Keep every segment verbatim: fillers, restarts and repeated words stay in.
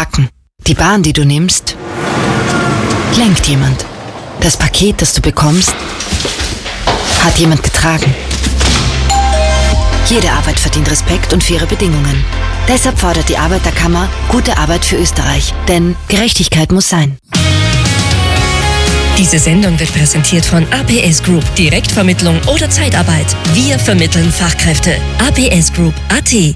Backen. Die Bahn, die du nimmst, lenkt jemand. Das Paket, das du bekommst, hat jemand getragen. Jede Arbeit verdient Respekt und faire Bedingungen. Deshalb fordert die Arbeiterkammer gute Arbeit für Österreich. Denn Gerechtigkeit muss sein. Diese Sendung wird präsentiert von A P S Group. Direktvermittlung oder Zeitarbeit. Wir vermitteln Fachkräfte. A P S Group Punkt A T.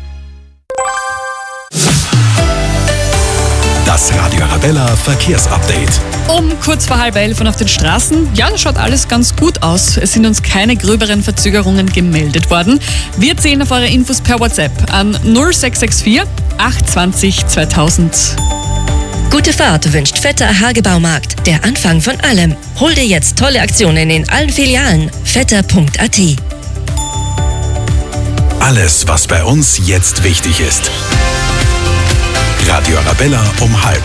Das Radio Arabella Verkehrsupdate. Um kurz vor halb elf und auf den Straßen, ja, das schaut alles ganz gut aus. Es sind uns keine gröberen Verzögerungen gemeldet worden. Wir zählen auf eure Infos per WhatsApp an null sechs sechs vier acht zwei null zweitausend. Gute Fahrt wünscht Vetter Hagebaumarkt. Der Anfang von allem. Hol dir jetzt tolle Aktionen in allen Filialen. vetter Punkt A T. Alles, was bei uns jetzt wichtig ist. Radio Arabella um halb.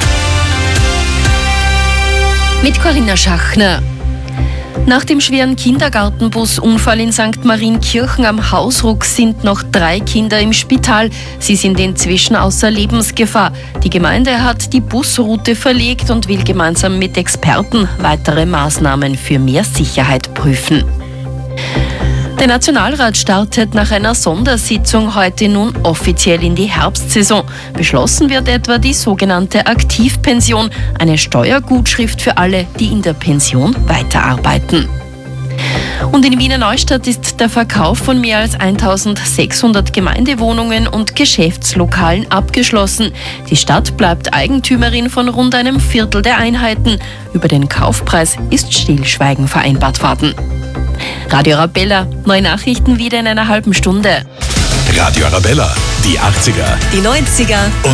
Mit Corinna Schachner. Nach dem schweren Kindergartenbusunfall in Sankt Marienkirchen am Hausruck sind noch drei Kinder im Spital. Sie sind inzwischen außer Lebensgefahr. Die Gemeinde hat die Busroute verlegt und will gemeinsam mit Experten weitere Maßnahmen für mehr Sicherheit prüfen. Der Nationalrat startet nach einer Sondersitzung heute nun offiziell in die Herbstsaison. Beschlossen wird etwa die sogenannte Aktivpension, eine Steuergutschrift für alle, die in der Pension weiterarbeiten. Und in Wiener Neustadt ist der Verkauf von mehr als eintausendsechshundert Gemeindewohnungen und Geschäftslokalen abgeschlossen. Die Stadt bleibt Eigentümerin von rund einem Viertel der Einheiten. Über den Kaufpreis ist Stillschweigen vereinbart worden. Radio Arabella, neue Nachrichten wieder in einer halben Stunde. Radio Arabella, die achtziger, Die neunziger.